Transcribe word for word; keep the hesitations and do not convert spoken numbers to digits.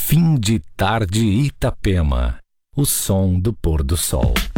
Fim de tarde Itapema. O som do pôr do sol.